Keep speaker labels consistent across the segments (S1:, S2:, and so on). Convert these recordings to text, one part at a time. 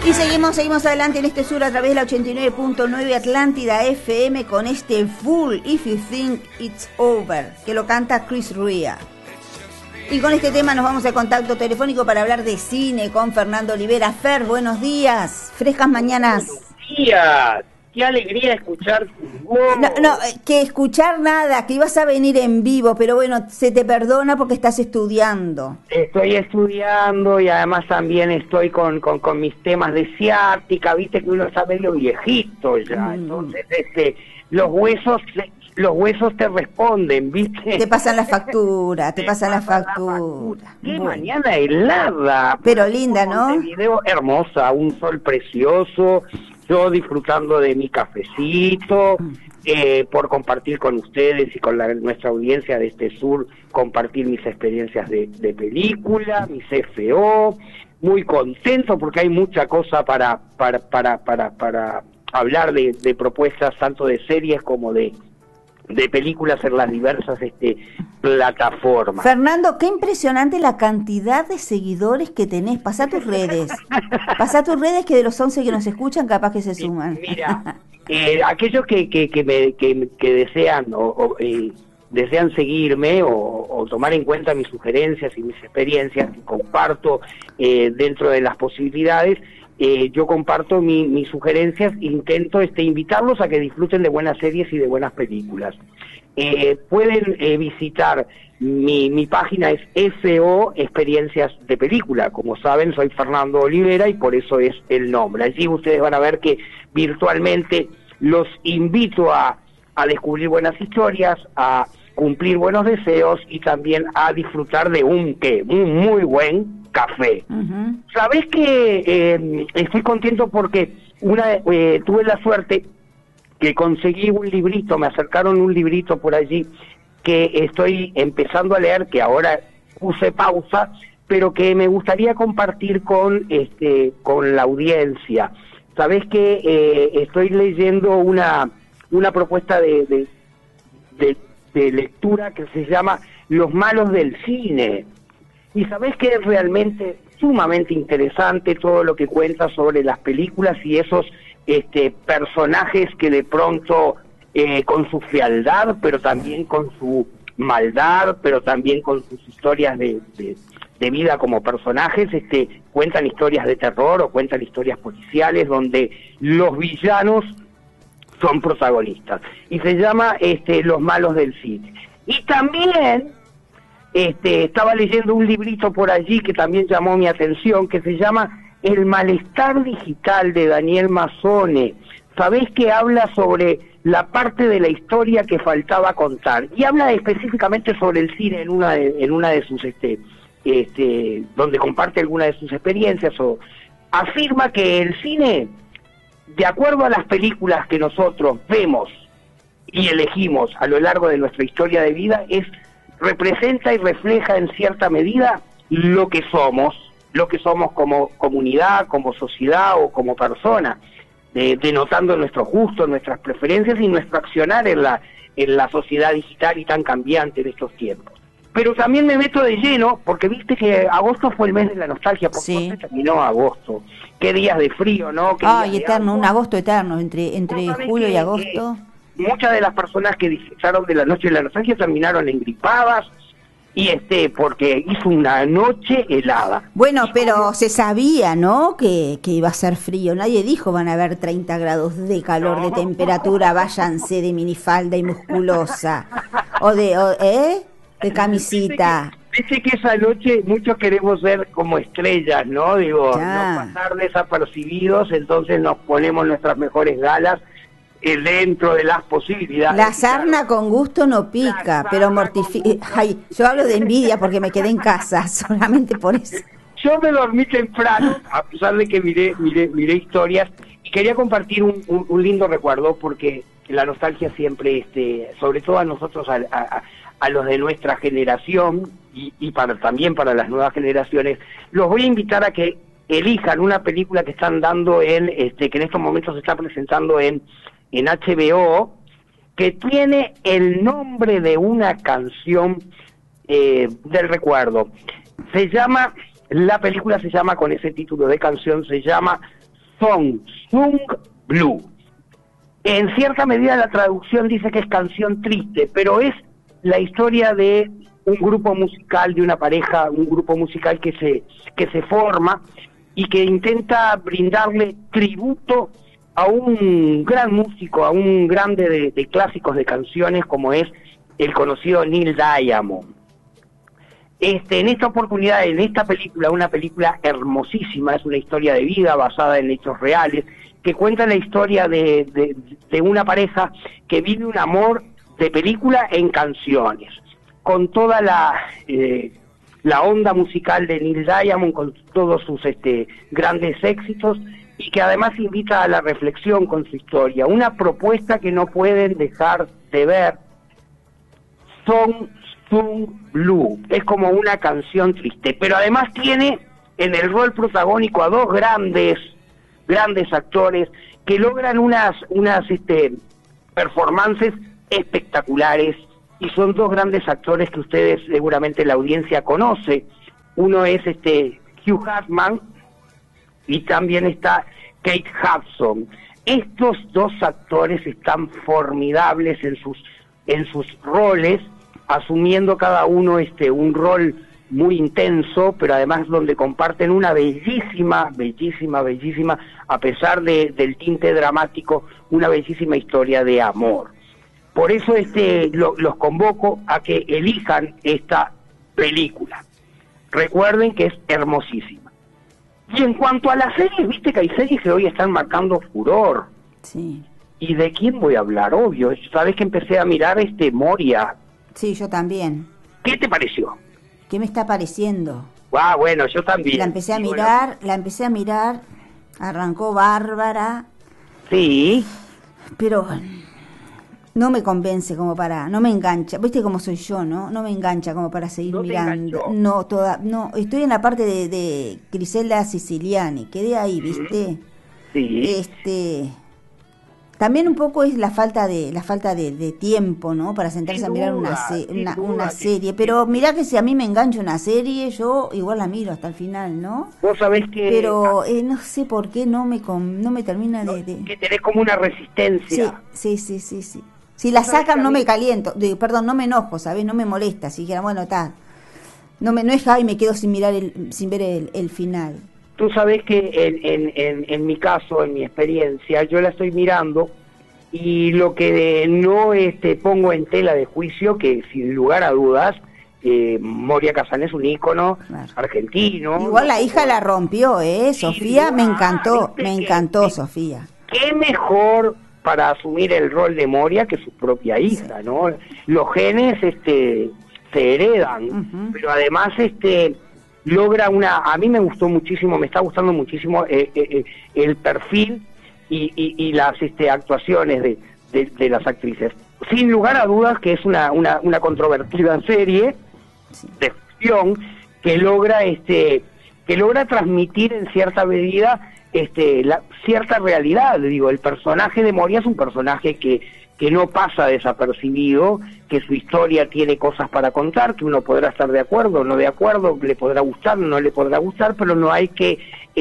S1: Y seguimos adelante en este sur a través de la 89.9 Atlántida FM con este Fool If You Think It's Over, que lo canta Chris Rea. Y con este tema nos vamos a contacto telefónico para hablar de cine con Fernando Olivera. Fer, buenos días, frescas mañanas.
S2: Buenos días, qué alegría escuchar tu voz.
S1: No, que escuchar nada, que ibas a venir en vivo, pero bueno, se te perdona porque estás estudiando.
S2: Estoy estudiando y además también estoy con mis temas de ciática, viste que uno está medio viejito ya, entonces los huesos te responden, ¿viste?
S1: Te pasan la factura, te pasan la factura.
S2: Qué mañana helada.
S1: Pero linda, ¿no?
S2: Video hermosa, un sol precioso, yo disfrutando de mi cafecito, por compartir con ustedes y con nuestra audiencia de este sur, compartir mis experiencias de película, mis FO, muy contento porque hay mucha cosa para hablar de propuestas tanto de series como de películas en las diversas plataformas.
S1: Fernando, qué impresionante la cantidad de seguidores que tenés. Pasá tus redes que de los 11 que nos escuchan capaz que se suman.
S2: Mira, aquellos que desean desean seguirme o tomar en cuenta mis sugerencias y mis experiencias que comparto dentro de las posibilidades. Yo comparto mis sugerencias, intento invitarlos a que disfruten de buenas series y de buenas películas. Pueden visitar mi página, es FO Experiencias de Película. Como saben, soy Fernando Olivera y por eso es el nombre. Allí ustedes van a ver que virtualmente los invito a descubrir buenas historias, a cumplir buenos deseos y también a disfrutar de un muy buen café. Sabés que estoy contento porque tuve la suerte que conseguí un librito, me acercaron un librito por allí que estoy empezando a leer, que ahora puse pausa, pero que me gustaría compartir con la audiencia. Sabés que estoy leyendo una propuesta de lectura que se llama Los malos del cine. Y sabés que es realmente sumamente interesante todo lo que cuenta sobre las películas y esos personajes que de pronto con su fealdad, pero también con su maldad, pero también con sus historias de vida como personajes, cuentan historias de terror o cuentan historias policiales donde los villanos son protagonistas. Y se llama Los malos del cine. Y también estaba leyendo un librito por allí que también llamó mi atención, que se llama El malestar digital, de Daniel Mazzone. Sabés que habla sobre la parte de la historia que faltaba contar y habla específicamente sobre el cine en una de sus donde comparte alguna de sus experiencias, o afirma que el cine, de acuerdo a las películas que nosotros vemos y elegimos a lo largo de nuestra historia de vida, representa y refleja en cierta medida lo que somos como comunidad, como sociedad o como persona, denotando nuestros gustos, nuestras preferencias y nuestro accionar en la sociedad digital y tan cambiante de estos tiempos. Pero también me meto de lleno, porque viste que agosto fue el mes de la nostalgia, por suerte terminó agosto. Qué días de frío, ¿no?
S1: Ay, eterno, un agosto eterno, entre julio y agosto.
S2: Muchas de las personas que disfrutaron de la noche de la nostalgia terminaron engripadas y porque hizo una noche helada.
S1: Bueno, pero se sabía, ¿no? Que iba a ser frío. Nadie dijo van a haber 30 grados de calor, de temperatura, váyanse de minifalda y musculosa. O de camisita.
S2: Viste que esa noche muchos queremos ser como estrellas, ¿no? Digo, no pasar desapercibibidos, entonces nos ponemos nuestras mejores galas dentro de las posibilidades.
S1: La sarna con gusto no pica, pero mortifica. Ay, yo hablo de envidia porque me quedé en casa, solamente por eso.
S2: Yo me dormí temprano, a pesar de que miré historias, y quería compartir un lindo recuerdo, porque la nostalgia siempre, sobre todo a nosotros, a los de nuestra generación, y también para las nuevas generaciones, los voy a invitar a que elijan una película que están dando que en estos momentos se está presentando en HBO, que tiene el nombre de una canción del recuerdo. La película se llama, con ese título de canción, se llama Song Sung Blue. En cierta medida la traducción dice que es canción triste, pero es la historia de un grupo musical, de una pareja, un grupo musical que se forma y que intenta brindarle tributo a un gran músico, a un grande de clásicos de canciones como es el conocido Neil Diamond. En esta oportunidad, en esta película, una película hermosísima, es una historia de vida basada en hechos reales, que cuenta la historia de una pareja que vive un amor de película en canciones, con toda la onda musical de Neil Diamond, con todos sus grandes éxitos, y que además invita a la reflexión con su historia. Una propuesta que no pueden dejar de ver. Song Sung Blue es como una canción triste, pero además tiene en el rol protagónico a dos grandes actores que logran unas performances espectaculares, y son dos grandes actores que ustedes seguramente la audiencia conoce. Uno es Hugh Jackman y también está Kate Hudson. Estos dos actores están formidables en sus roles, asumiendo cada uno un rol muy intenso, pero además donde comparten una bellísima, a pesar del tinte dramático, una bellísima historia de amor. Por eso los convoco a que elijan esta película. Recuerden que es hermosísima. Y en cuanto a las series, viste que hay series que hoy están marcando furor.
S1: Sí.
S2: ¿Y de quién voy a hablar? Obvio, sabes que empecé a mirar Moria.
S1: Sí, yo también.
S2: ¿Qué te pareció?
S1: ¿Qué me está pareciendo?
S2: Ah, bueno, yo también.
S1: La empecé a mirar, arrancó bárbara.
S2: Sí.
S1: Pero no me convence no me engancha. ¿Viste cómo soy yo, no? No me engancha como para seguir mirando. No, estoy en la parte de Griselda Siciliani, quedé ahí, ¿viste?
S2: Sí.
S1: También un poco es la falta de tiempo, ¿no? Para sentarse a mirar una serie. Pero mirá que si a mí me engancha una serie, yo igual la miro hasta el final, ¿no?
S2: Vos sabés que...
S1: Pero no sé por qué no me termina de...
S2: Que tenés como una resistencia.
S1: Sí. Si la sacan no me caliento, no me enojo, ¿sabés? No me molesta, si dijera, bueno, está. No es y me quedo sin ver el final.
S2: Tú sabés que en mi caso, en mi experiencia, yo la estoy mirando y lo que no pongo en tela de juicio, que sin lugar a dudas, Moria Kazan es un ícono argentino.
S1: Igual la hija la rompió, Sofía, me encantó Sofía.
S2: ¿Qué mejor para asumir el rol de Moria que su propia hija, ¿no? Los genes se heredan, pero además logra a mí me gustó muchísimo, me está gustando muchísimo el perfil y las actuaciones de las actrices. Sin lugar a dudas que es una controvertida serie de ficción que logra transmitir en cierta medida cierta realidad. Digo, el personaje de Moria es un personaje que no pasa desapercibido, que su historia tiene cosas para contar, que uno podrá estar de acuerdo o no de acuerdo, le podrá gustar, no le podrá gustar, pero no hay que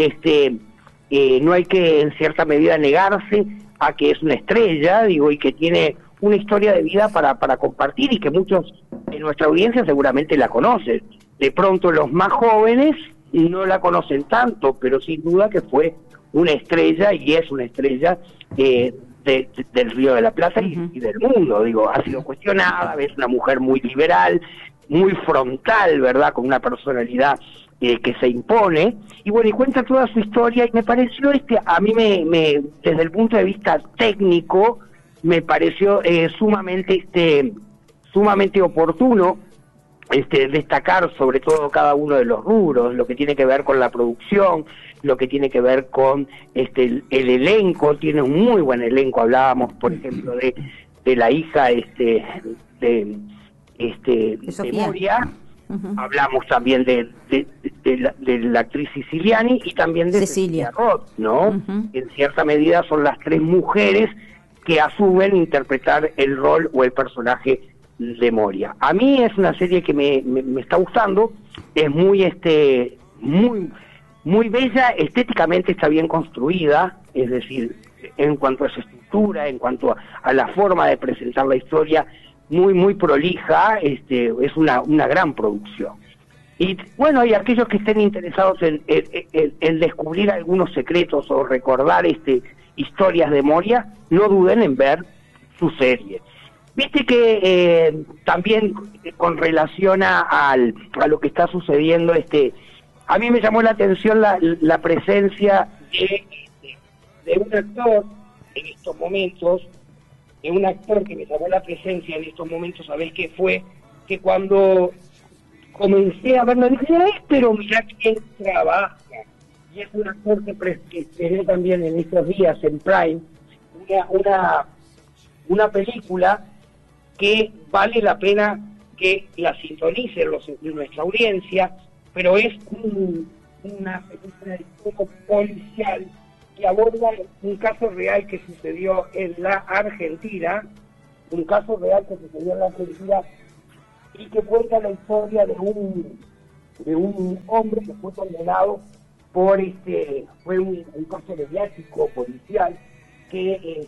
S2: en cierta medida negarse a que es una estrella, digo, y que tiene una historia de vida para compartir, y que muchos en nuestra audiencia seguramente la conocen. De pronto los más jóvenes no la conocen tanto, pero sin duda que fue una estrella y es una estrella del Río de la Plata y del mundo. Digo, ha sido cuestionada, es una mujer muy liberal, muy frontal, ¿verdad?, con una personalidad que se impone, y bueno, y cuenta toda su historia, y me pareció a mí desde el punto de vista técnico me pareció sumamente oportuno destacar sobre todo cada uno de los rubros, lo que tiene que ver con la producción, lo que tiene que ver con el elenco. Tiene un muy buen elenco. Hablábamos, por ejemplo, de la hija de Moria. Hablamos también de la actriz Siciliani y también de Cecilia Roth, ¿no? En cierta medida son las tres mujeres que asumen interpretar el rol o el personaje de Moria. A mí es una serie que me está gustando, es muy muy bella, estéticamente está bien construida, es decir, en cuanto a su estructura, en cuanto a la forma de presentar la historia, muy prolija, es una gran producción. Y bueno, y aquellos que estén interesados en descubrir algunos secretos o recordar historias de Moria, no duden en ver su serie. Viste que también con relación a lo que está sucediendo, a mí me llamó la atención la presencia de un actor en estos momentos, que me llamó la presencia en estos momentos, ¿sabés qué fue? Que cuando comencé a verlo, dije, ay, pero mirá quién trabaja. Y es un actor que estrenó también en estos días en Prime, una película que vale la pena que la sintonice nuestra audiencia, pero es una película de tipo policial que aborda un caso real que sucedió en la Argentina, y que cuenta la historia de un hombre que fue condenado por fue un caso mediático policial que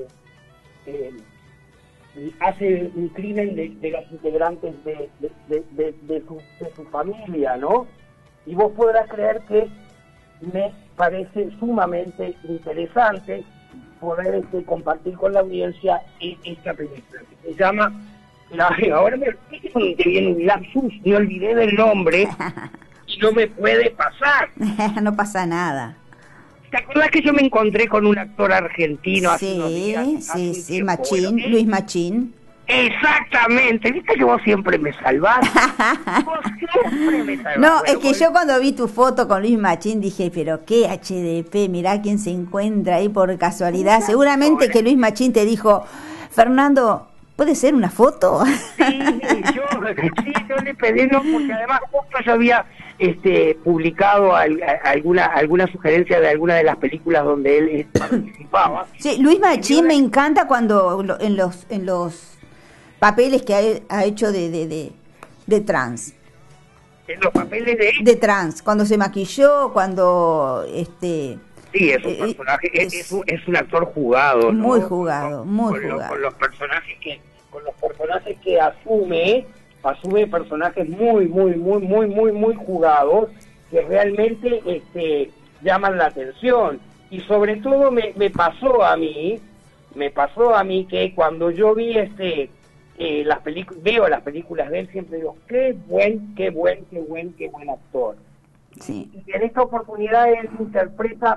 S2: hace un crimen de los integrantes de su familia, ¿no? Y vos podrás creer que me parece sumamente interesante poder compartir con la audiencia esta película, que se llama, ahora me viene un lapsus, me olvidé del nombre, y no me puede pasar.
S1: No pasa nada.
S2: ¿Te acuerdas que yo me encontré con un actor argentino hace unos días?
S1: Sí, Machín, Luis Machín.
S2: Exactamente, viste que vos siempre me salvás. Vos siempre me salvás.
S1: No, bueno, es que yo cuando vi tu foto con Luis Machín dije, pero qué HDP, mirá quién se encuentra ahí por casualidad. Seguramente que Luis Machín te dijo, Fernando, ¿puede ser una foto?
S2: Sí, yo le pedí, no, porque además justo yo había publicado alguna sugerencia de alguna de las películas donde él participaba.
S1: Sí, Luis Machín me encanta cuando en los papeles que ha hecho de trans.
S2: En los papeles
S1: de trans, cuando se maquilló, cuando
S2: Sí, es un personaje, es un actor jugado, ¿no?
S1: Muy jugado, muy jugado.
S2: Con los personajes que asume personajes muy jugados, que realmente llaman la atención. Y sobre todo me pasó a mí que cuando yo vi veo las películas de él, siempre digo, qué buen actor.
S1: Sí.
S2: Y en esta oportunidad él interpreta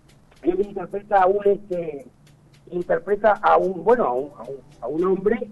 S2: a un hombre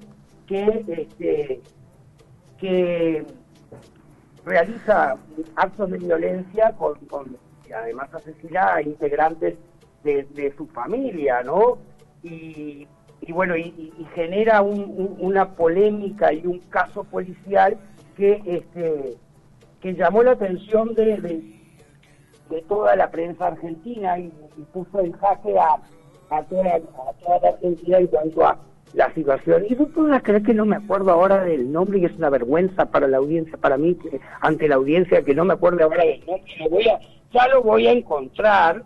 S2: que realiza actos de violencia y además asesina a integrantes de su familia, ¿no? Y genera una polémica y un caso policial que llamó la atención de toda la prensa argentina y puso en jaque a toda la Argentina en cuanto a la situación. Y no puedo creer que no me acuerdo ahora del nombre, y es una vergüenza para la audiencia, para mí, ante la audiencia, que no me acuerdo ahora del nombre. Ya lo voy a encontrar,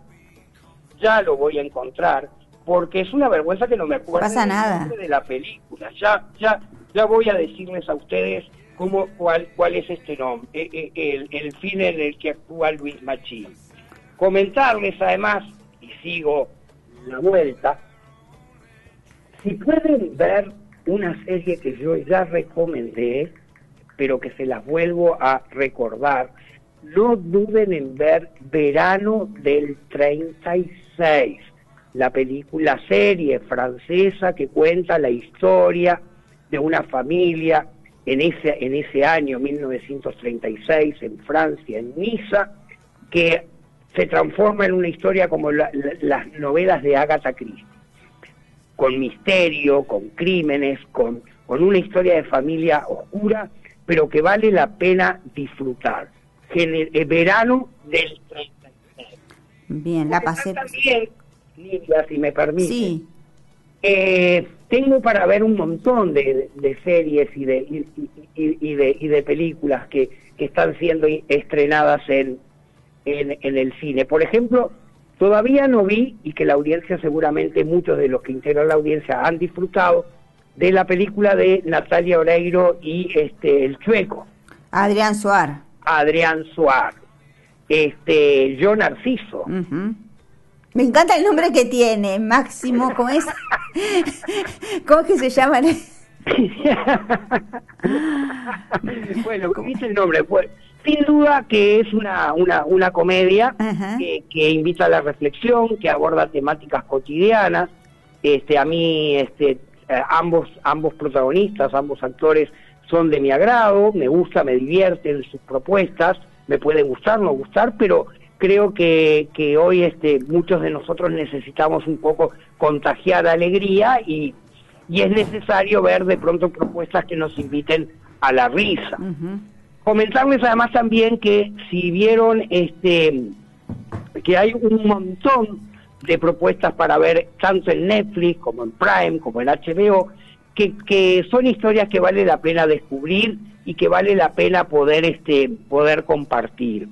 S2: porque es una vergüenza que no me acuerdo
S1: del
S2: nombre de la película. Ya voy a decirles a ustedes cuál es este nombre, el film en el que actúa Luis Machín. Comentarles además, y sigo la vuelta, si pueden ver una serie que yo ya recomendé, pero que se las vuelvo a recordar, no duden en ver Verano del 36, la serie francesa que cuenta la historia de una familia en ese año 1936 en Francia, en Niza, que se transforma en una historia como las novelas de Agatha Christie, con misterio, con crímenes, con una historia de familia oscura, pero que vale la pena disfrutar. Verano del 36.
S1: Bien, la pasé.
S2: También, Lidia, si me permite.
S1: Sí.
S2: Tengo para ver un montón de series y de películas que están siendo estrenadas en el cine. Por ejemplo, todavía no vi, y que la audiencia seguramente, muchos de los que integran la audiencia han disfrutado, de la película de Natalia Oreiro y el Chueco.
S1: Adrián Suar.
S2: Adrián Suar. Yo Narciso.
S1: Uh-huh. Me encanta el nombre que tiene, Máximo, ¿cómo es? ¿Cómo es que se llama?
S2: Bueno, ¿viste el nombre? Pues, sin duda que es una comedia que invita a la reflexión, que aborda temáticas cotidianas. A mí, ambos protagonistas, ambos actores son de mi agrado, me gusta, me divierten sus propuestas, me pueden gustar, no gustar, pero creo que hoy muchos de nosotros necesitamos un poco contagiar alegría y es necesario ver de pronto propuestas que nos inviten a la risa. Uh-huh. Comentarles además también que si vieron que hay un montón de propuestas para ver tanto en Netflix como en Prime, como en HBO, que son historias que vale la pena descubrir y que vale la pena poder compartir.